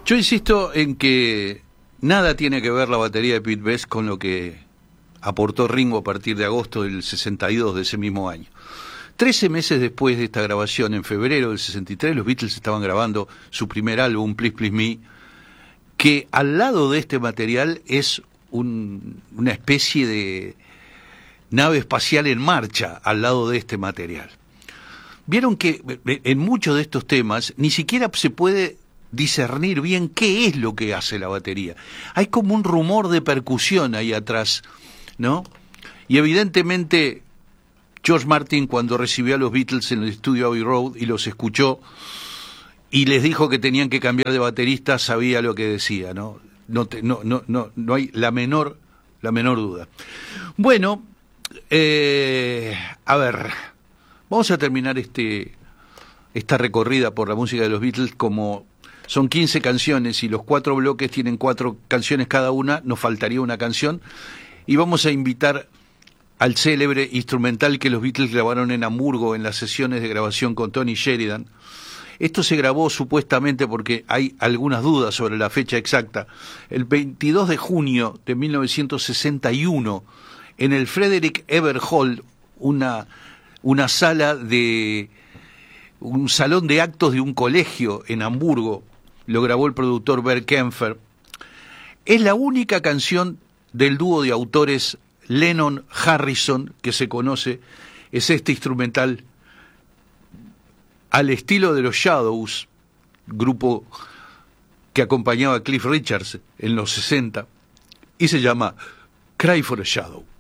Yo insisto en que nada tiene que ver la batería de Pete Best con lo que aportó Ringo a partir de agosto del 62 de ese mismo año. 13 meses después de esta grabación, en febrero del 63, los Beatles estaban grabando su primer álbum, Please Please Me, que al lado de este material es una especie de nave espacial en marcha al lado de este material. Vieron que en muchos de estos temas ni siquiera se puede discernir bien qué es lo que hace la batería. Hay como un rumor de percusión ahí atrás, ¿no? Y evidentemente George Martin, cuando recibió a los Beatles en el estudio Abbey Road y los escuchó y les dijo que tenían que cambiar de baterista, sabía lo que decía, ¿no? No hay la menor duda. Bueno, a ver, vamos a terminar esta recorrida por la música de los Beatles. Como son 15 canciones y los 4 bloques tienen 4 canciones cada una, nos faltaría una canción y vamos a invitar al célebre instrumental que los Beatles grabaron en Hamburgo en las sesiones de grabación con Tony Sheridan. Esto se grabó supuestamente, porque hay algunas dudas sobre la fecha exacta, el 22 de junio de 1961 en el Frederick Ebert Hall, un salón de actos de un colegio en Hamburgo. Lo grabó el productor Bert Kaempfer. Es la única canción del dúo de autores Lennon-Harrison que se conoce, es este instrumental al estilo de los Shadows, grupo que acompañaba a Cliff Richards en los 60, y se llama Cry for a Shadow.